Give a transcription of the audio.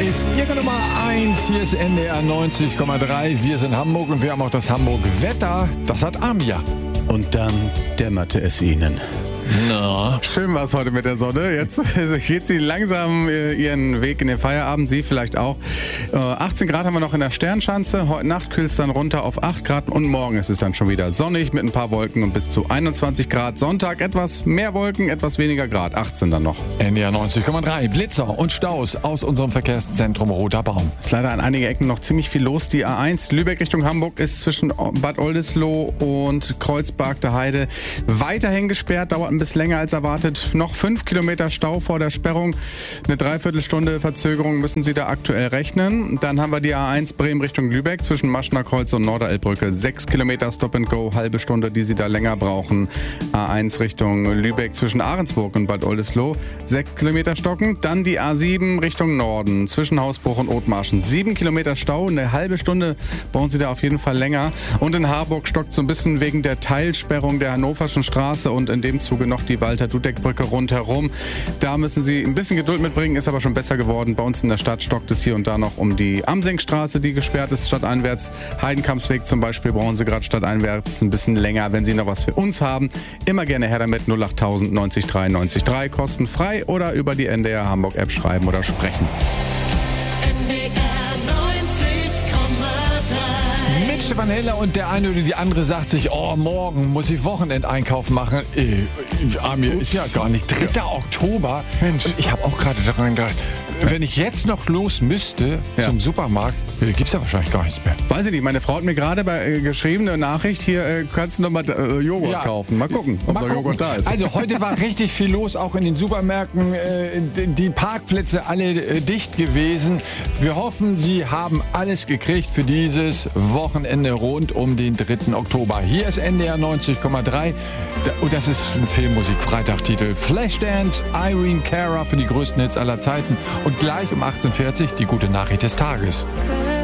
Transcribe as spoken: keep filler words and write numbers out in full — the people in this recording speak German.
ist Ihre Nummer eins. Hier ist N D R neunzig Komma drei. Wir sind Hamburg und wir haben auch das Hamburg-Wetter. Das hat Amia. Und dann dämmerte es ihnen. Na. Schön war es heute mit der Sonne. Jetzt geht sie langsam ihren Weg in den Feierabend. Sie vielleicht auch. achtzehn Grad haben wir noch in der Sternschanze. Heute Nacht kühlt es dann runter auf acht Grad. Und morgen ist es dann schon wieder sonnig mit ein paar Wolken und bis zu einundzwanzig Grad. Sonntag etwas mehr Wolken, etwas weniger Grad. achtzehn dann noch. N D R neunzig Komma drei. Blitzer und Staus aus unserem Verkehrszentrum Roter Baum. Ist leider an einigen Ecken noch ziemlich viel los. Die A eins Lübeck Richtung Hamburg ist zwischen Bad Oldesloe und Kreuzberg der Heide weiterhin gesperrt. Dauert ein bisschen länger als erwartet. Noch fünf Kilometer Stau vor der Sperrung. Eine Dreiviertelstunde Verzögerung müssen Sie da aktuell rechnen. Dann haben wir die A eins Bremen Richtung Lübeck zwischen Maschner Kreuz und Norderelbbrücke. Sechs Kilometer Stop and Go, halbe Stunde, die Sie da länger brauchen. A eins Richtung Lübeck zwischen Ahrensburg und Bad Oldesloe. Sechs Kilometer stocken. Dann die A sieben Richtung Norden zwischen Hausbruch und Othmarschen. Sieben Kilometer Stau. Eine halbe Stunde brauchen Sie da auf jeden Fall länger. Und in Harburg stockt so ein bisschen wegen der Teilsperrung der Hannoverschen Straße und in dem Zuge noch die Walter-Dudek-Brücke rundherum. Da müssen Sie ein bisschen Geduld mitbringen, ist aber schon besser geworden. Bei uns in der Stadt stockt es hier und da noch um die Amsingstraße, die gesperrt ist, stadteinwärts. Heidenkampsweg zum Beispiel brauchen Sie gerade stadteinwärts ein bisschen länger, wenn Sie noch was für uns haben. Immer gerne her damit, null achttausend neunzig drei neunzig drei, kostenfrei oder über die N D R Hamburg App schreiben oder sprechen. N D R neunzig Komma drei. Mit Stefan Heller und der eine oder die andere sagt sich, oh, morgen muss ich Wochenendeinkauf machen. Äh, Amir, ist ja gar nicht. dritter Oktober. Mensch. Und ich habe auch gerade daran gedacht, wenn ich jetzt noch los müsste Ja. zum Supermarkt, äh, gibt's ja wahrscheinlich gar nichts mehr. Weiß ich nicht, meine Frau hat mir gerade bei äh, geschrieben, eine Nachricht, hier äh, kannst du noch mal äh, Joghurt Ja. kaufen. Mal gucken, ob Mal der gucken. Joghurt da ist. Also heute war richtig viel los, auch in den Supermärkten. Äh, die Parkplätze alle äh, dicht gewesen. Wir hoffen, Sie haben alles gekriegt für dieses Wochenende rund um den dritten Oktober. Hier ist N D R neunzig Komma drei und das ist ein Filmmusik-Freitag-Titel. Flashdance, Irene Cara für die größten Hits aller Zeiten und gleich um achtzehn Uhr vierzig die gute Nachricht des Tages.